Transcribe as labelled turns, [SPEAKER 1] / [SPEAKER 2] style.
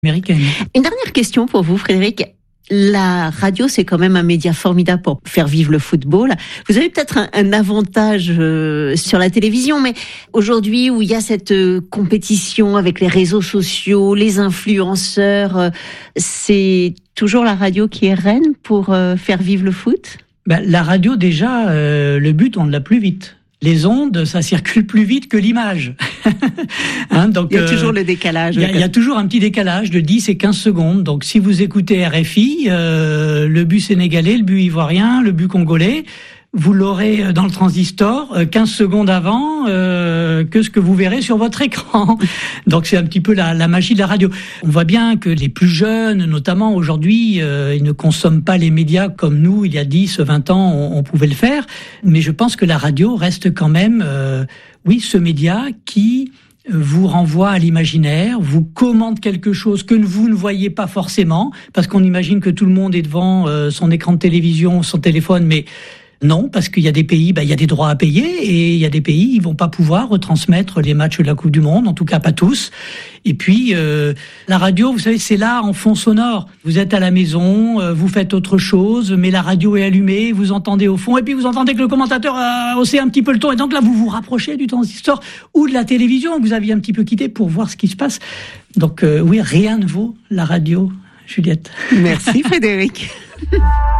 [SPEAKER 1] américaine.
[SPEAKER 2] Une dernière question pour vous, Frédéric. La radio, c'est quand même un média formidable pour faire vivre le football. Vous avez peut-être un avantage sur la télévision, mais aujourd'hui où il y a cette compétition avec les réseaux sociaux, les influenceurs, c'est toujours la radio qui est reine pour faire vivre le foot ?
[SPEAKER 1] La radio, déjà, le but, on l'a plus vite. Les ondes, ça circule plus vite que l'image.
[SPEAKER 2] Donc, il y a toujours le décalage.
[SPEAKER 1] Il y a toujours un petit décalage de 10 et 15 secondes. Donc, si vous écoutez RFI, le but sénégalais, le but ivoirien, le but congolais, vous l'aurez dans le transistor 15 secondes avant que ce que vous verrez sur votre écran. Donc c'est un petit peu la magie de la radio. On voit bien que les plus jeunes, notamment aujourd'hui, ils ne consomment pas les médias comme nous, il y a 10, 20 ans, on pouvait le faire. Mais je pense que la radio reste quand même, ce média qui vous renvoie à l'imaginaire, vous commande quelque chose que vous ne voyez pas forcément, parce qu'on imagine que tout le monde est devant son écran de télévision, son téléphone, mais non, parce qu'il y a des pays, il y a des droits à payer, et il y a des pays, ils vont pas pouvoir retransmettre les matchs de la Coupe du Monde, en tout cas pas tous. Et puis, la radio, vous savez, c'est là en fond sonore. Vous êtes à la maison, vous faites autre chose, mais la radio est allumée, vous entendez au fond, et puis vous entendez que le commentateur a haussé un petit peu le ton, et donc là, vous vous rapprochez du transistor ou de la télévision que vous aviez un petit peu quitté pour voir ce qui se passe. Donc oui, rien ne vaut la radio, Juliette.
[SPEAKER 2] Merci Frédéric.